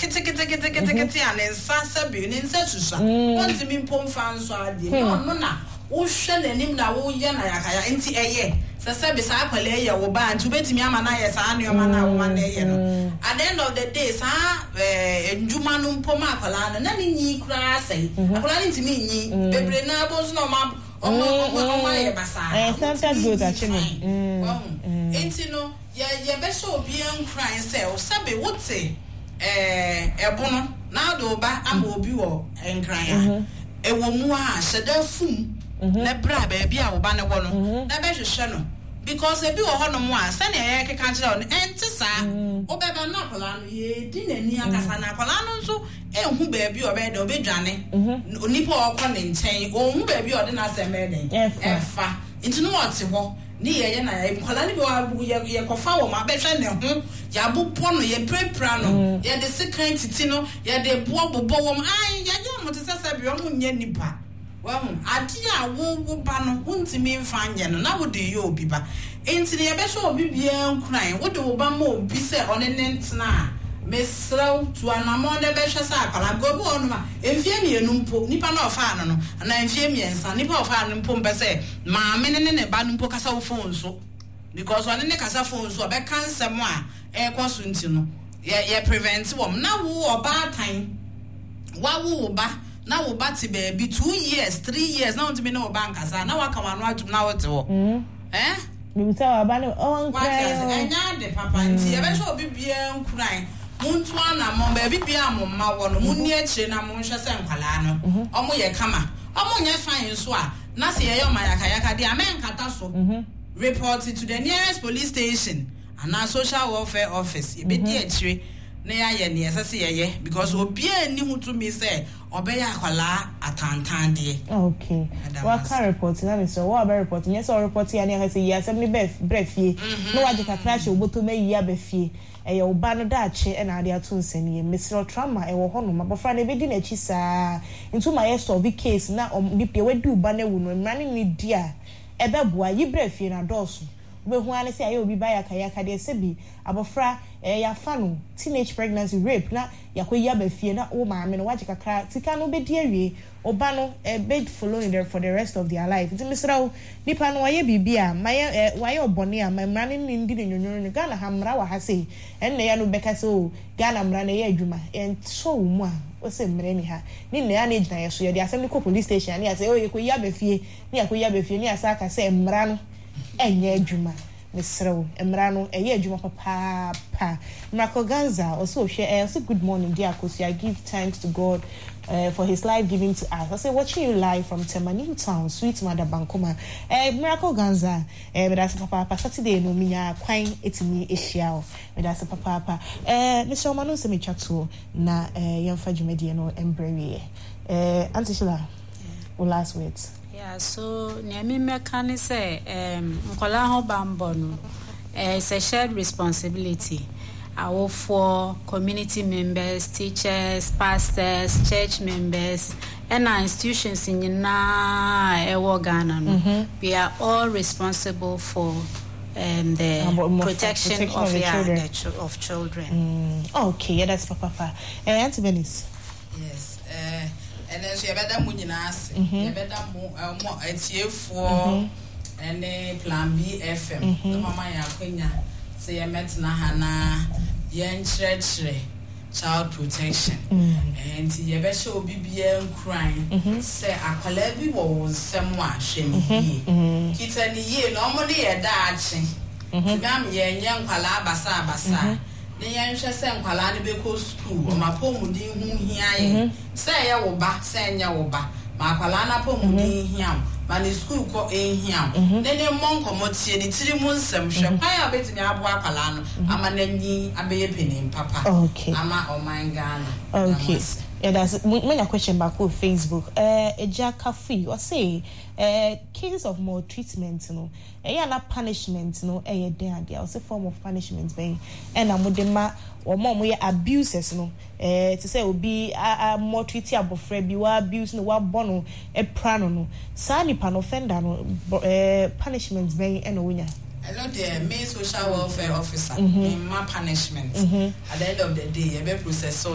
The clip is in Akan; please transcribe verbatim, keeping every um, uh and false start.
kete kete kete kete kete and nsa sabi ne nsa susa wonti mi mpom fan so ade no no na wo hwe nanim na wo ye na yakaya enti eye se sabi sa akwale ye wo ba nti betimi ama na ye sa anuoma na wo na ye no at the end of the day sa eh njuma no mpom akwala no na ni nyi kura sai akwala nti mi nyi bebre na bo so no ma omo omo ye basa eh sometimes good actually enti no ye ye be so obi an cry say o sabi wote eh ebono na do ba ama obi wo enkran a ewo mu a sheda fum na bra ba bia wo ba ne wo no na be hwehwe no because ebi wo ho no mu a se na ye keka kire on enti sa o be ba na kola no ye di nani akasa na kola no nso ehun ba bi o be de o be dwane onipa o ko ne nchen o hu ba bi o de na se me den efa enti no wote ho ni ye ye na ye kola ni bi wa ye kofa wo ma be hwe ne ho ya bopo no ye prepra no ye de secret titi no ye de bo bobo wo ai ye ye mo te sasa bi o mo nya nipa wa hu ade a wo wo ba no wontimi mfa nye no na wo de ye obi ba enti ne ye be hwe obi bia nkran wo de wo ba ma obi se one ne ntena mesraw tu anamo de be hwe sa akala go bi onu ma enfie mienu mpo nipa na ofa no no na enfie miensa nipa ofa no mpo mpe se ma me ne ne ba no mpo kasa wo phone so because one ne kasa phone so be cancer mo a e kwaso nti no ye ye prevent wom na wo oba tan wa wo ba na wo ba ti be bi two years three years na won me no bank kasa na wa kama no atum na wo te wo eh mi ta wa ba no on cry enya de papa nti ye be so obi bia nkran muntu ana mo ba bi bia mo ma wo no munni akire na mo hwe se nkwala no omo ye kama omo nye fine so a na se ye yo mayaka yaka de amen kata so report it to the nearest police station and our social welfare office. You be the actually na ya ne yesa se ye because obi ani hu to me say obeya akwala atantan de. Okay. What can report na me so what about report? Yes, or report ya ne say ya seven be brefie. No wa jeka crash oboto me ya be fie. E yo ba no da che e na ade ato nsani misro trauma e wo ho no mabofra na be di na chi saa into my solve case na nipa we du ba na wu no mrani ni dia e be boa yi brefie na dosu. We who ane say ayo obi ba ya kaya ka de sebi abofra eh ya fa no teenage pregnancy rape na yakoya ba fie na o ma me no waje kakra tika no be die wie oba no eh bed following there for the rest of their life it misra o nipa no waye bibia maye eh waye obone a mamra ne ndi ne nyonyo ne Ghana hamra wa ha sei en ne ya no beka so Ghana mra na ye adwuma en so mu a o se mre ni ha ni ne ya na ejina ye so ye de asem ni ko police station ni ase o ye ko ya ba fie ni yakoya ba fie ni asa ka se mra no enye adwuma mesrew emra no eye adwuma papa pa Miracle Ganza also share also good morning dear Kosi. I give thanks to God uh, for his life giving to us. I say watching you live from Temani Town, sweet mother Bankoma. Eh Miracle Ganza eh me that's papa papa Saturday no minya kwan etimi ehia o me that's papa papa eh Mister Omanu se me chato na eh yemfa dwumedie no embrewie eh Auntie Sheila last words. Yeah, so Niami Mekani say um Nkola ho bambo no it's a shared responsibility. Our for community members, teachers, pastors, church members, and our institutions in na ewo Ghana no. Mm-hmm. We are all responsible for um, the um, protection, protection of, of, the children. The ch- of children. Mm. Okay, yeah, that's papa. Uh, Auntie Venice. Yes. Uh, and then so you better mu nyina ase you better mu mo atiefo and plan B F M mama ya kwenya say you met na hana yen chire child protection and you better show obi bia nkran say akwala bi wo nsem a hwe ni kita ni ye no mo de ye da achi tibam ye nya nkwala abasa abasa ne yan hwe se nkwala ne be ko school o ma pomu din hu hia ye se ye wo ba se nya wo ba ma akwala na pomu din hia ma ne school ko e hia ne ne monko motie ne tiri mu nsem hwe kwa ya betimi abo akwala no ama na nyi abeye penin papa ama o man Ghana. Okay. Yeah, that's when a question back on Facebook. Uh, Eja Kafi, or say, uh, case of maltreatment, you know, eh, na punishment, you know, eh, there, there was a form of punishment, being, and I'm with them, or more, we abuses, you know, eh, to say, will be a maltreaty about Fred, you are abuse, no, what bono, a prano, no, Sani pan offender, no, eh, punishments, being, and a winner. I know the main social welfare officer in my punishment. At the end of the day, a process so